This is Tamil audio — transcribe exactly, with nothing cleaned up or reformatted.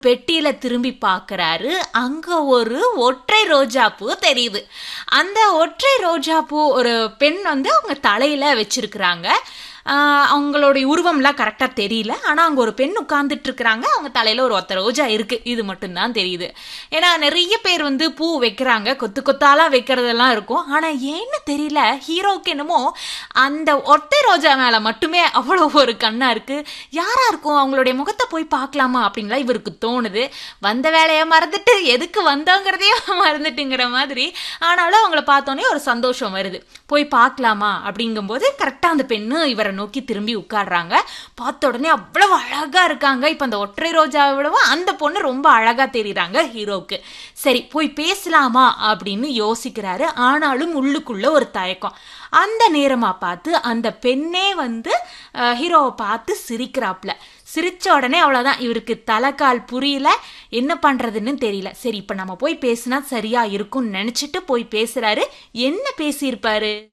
பெட்டியில திரும்பி பார்க்கறாரு. அங்க ஒரு ஒற்றை ரோஜா பூ தெரியுது. அந்த ஒற்றை ரோஜா பூ ஒரு பெண் வந்து அவங்க தலையில வச்சிருக்கிறாங்க. ஆஹ் அவங்களுடைய உருவம்லாம் கரெக்டா தெரியல. ஆனா அங்க ஒரு பெண் உட்கார்ந்துட்டு இருக்கிறாங்க. அவங்க தலையில ஒரு ஒத்த ரோஜா இருக்கு. இது மட்டும்தான் தெரியுது. ஏன்னா நிறைய பேர் வந்து பூ வைக்கிறாங்க, கொத்து கொத்தாலா வைக்கிறதெல்லாம் இருக்கும். ஆனா ஏன்னு தெரியல, ஹீரோக்கு என்னமோ அந்த ஒற்றை ரோஜா மேல மட்டுமே அவ்வளவு ஒரு கண்ணா இருக்கு. யாரா இருக்கும், அவங்களுடைய முகத்தை போய் பார்க்கலாமா அப்படின்லாம் இவருக்கு தோணுது. வந்த வேலையை மறந்துட்டு எதுக்கு வந்தோங்கிறதையே மறந்துட்டுங்கிற மாதிரி. ஆனாலும் அவங்கள பார்த்தோன்னே ஒரு சந்தோஷம் வருது. போய் பார்க்கலாமா அப்படிங்கும்போது கரெக்டா அந்த பெண்ணு இவரை நோக்கி திரும்பி உட்காடுறாங்க. பார்த்த உடனே அவ்வளவு அழகா இருக்காங்க. இப்ப அந்த ஒற்றை ரோஜாவை விடவும் அந்த பொண்ணு ரொம்ப அழகா தெரியுறாங்க ஹீரோவுக்கு. சரி போய் பேசலாமா அப்படின்னு யோசிக்கிறாரு. ஆனாலும் உள்ளுக்குள்ள ஒரு தயக்கம். அந்த நேரமா பார்த்து அந்த பெண்ணே வந்து ஹீரோவை பார்த்து சிரிக்கிறாப்ல. சிரிச்ச உடனே அவ்வளவுதான், இவருக்கு தலைக்கால் புரியல, என்ன பண்றதுன்னு தெரியல. சரி இப்ப நம்ம போய் பேசினா சரியா இருக்கும்னு நினைச்சிட்டு போய் பேசுறாரு. என்ன பேசியிருப்பாரு?